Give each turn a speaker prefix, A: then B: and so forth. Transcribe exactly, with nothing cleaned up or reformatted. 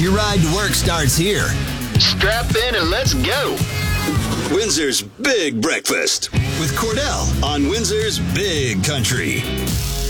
A: Your ride to work starts here.
B: Strap in and let's go.
C: Windsor's Big Breakfast
A: With Cordell on Windsor's Big Country.